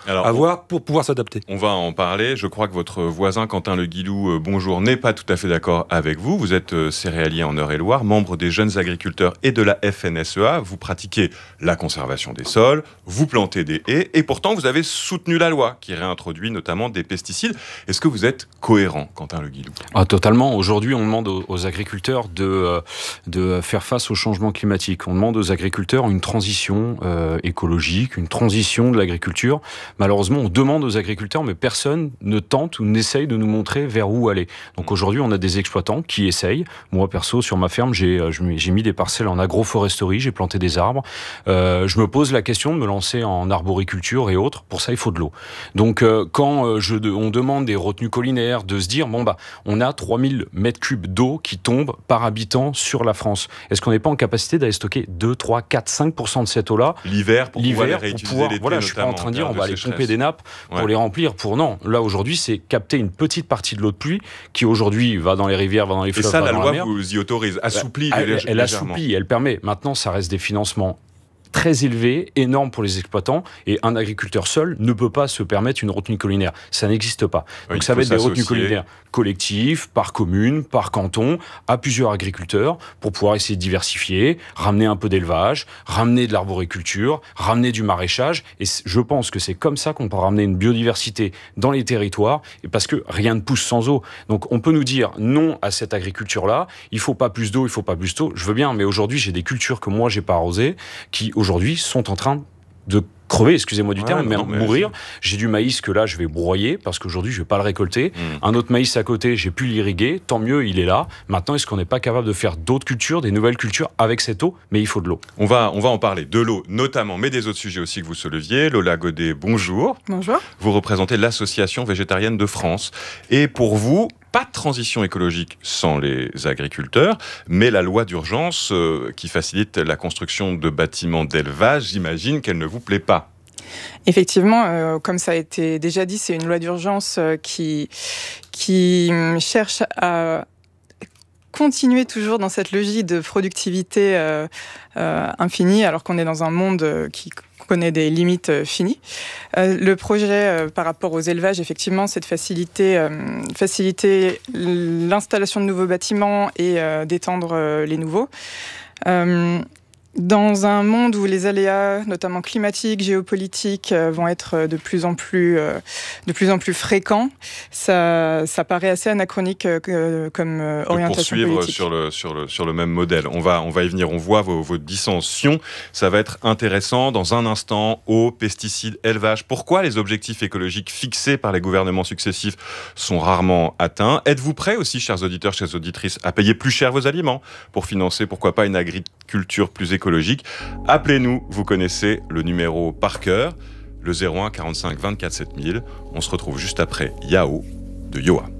avoir pour pouvoir s'adapter. On va en parler. Je crois que votre voisin Quentin Le Guilou, bonjour, n'est pas tout à fait d'accord avec vous. Vous êtes céréalier en Eure-et-Loire, membre des jeunes agriculteurs et de la FNSEA. Vous pratiquez la conservation des sols, vous plantez des haies et pourtant vous avez soutenu la loi qui réintroduit notamment des pesticides. Est-ce que vous êtes cohérent, Quentin Le Guilou ? Totalement. Aujourd'hui, on demande aux agriculteurs de faire face au changement climatique. On demande aux agriculteurs une transition écologique, une transition de l'agriculture. Malheureusement, on demande aux agriculteurs, mais personne ne tente ou n'essaye de nous montrer vers où aller. Donc aujourd'hui, on a des exploitants qui essayent. Moi, perso, sur ma ferme, j'ai mis des parcelles en agroforesterie, j'ai planté des arbres. Je me pose la question de me lancer en arboriculture et autres. Pour ça, il faut de l'eau. Donc quand on demande des retenues collinaires, de se dire, on a 3000 mètres cubes d'eau qui tombent par habitant sur la France. Est-ce qu'on n'est pas en capacité d'aller stocker 2, 3, 4, 5% de cette eau-là l'hiver pour pouvoir les réutiliser l'été, voilà, je suis pas en train de dire on va aller pomper des nappes pour les remplir. Non, là aujourd'hui, c'est capter une petite partie de l'eau de pluie qui aujourd'hui va dans les rivières, va dans les fleuves, va dans la mer. Et ça, la loi vous y autorise, assouplit légèrement. Elle assouplit, elle permet. Maintenant, ça reste des financements très élevé, énorme pour les exploitants, et un agriculteur seul ne peut pas se permettre une retenue collinaire. Ça n'existe pas. Donc ça va être des retenues collinaires collectives, par commune, par canton, à plusieurs agriculteurs, pour pouvoir essayer de diversifier, ramener un peu d'élevage, ramener de l'arboriculture, ramener du maraîchage, et je pense que c'est comme ça qu'on peut ramener une biodiversité dans les territoires, et parce que rien ne pousse sans eau. Donc on peut nous dire non à cette agriculture-là, il faut pas plus d'eau, il faut pas plus d'eau, je veux bien, mais aujourd'hui j'ai des cultures que moi j'ai pas arrosées, qui aujourd'hui sont en train de crever, excusez-moi du terme, mais mourir. J'ai du maïs que là, je vais broyer, parce qu'aujourd'hui, je ne vais pas le récolter. Un autre maïs à côté, j'ai pu l'irriguer, tant mieux, il est là. Maintenant, est-ce qu'on n'est pas capable de faire d'autres cultures, des nouvelles cultures avec cette eau ? Mais il faut de l'eau. On va en parler, de l'eau notamment, mais des autres sujets aussi que vous souleviez. Lola Godet, bonjour. Bonjour. Vous représentez l'Association végétarienne de France. Et pour vous, pas de transition écologique sans les agriculteurs, mais la loi d'urgence qui facilite la construction de bâtiments d'élevage, j'imagine qu'elle ne vous plaît pas. Effectivement, comme ça a été déjà dit, c'est une loi d'urgence qui cherche à continuer toujours dans cette logique de productivité infinie, alors qu'on est dans un monde qui connaît des limites finies. Le projet par rapport aux élevages, effectivement, c'est de faciliter l'installation de nouveaux bâtiments et d'étendre les nouveaux. Dans un monde où les aléas, notamment climatiques, géopolitiques, vont être de plus en plus fréquents, ça paraît assez anachronique comme orientation politique. Poursuivre sur le même modèle. On va y venir. On voit vos dissensions. Ça va être intéressant. Dans un instant, eau, pesticides, élevage. Pourquoi les objectifs écologiques fixés par les gouvernements successifs sont rarement atteints ? Êtes-vous prêts aussi, chers auditeurs, chères auditrices, à payer plus cher vos aliments pour financer, pourquoi pas, une agriculture plus écologique ? Appelez-nous, vous connaissez le numéro par cœur, le 01 45 24 7000. On se retrouve juste après Yao de Yoa.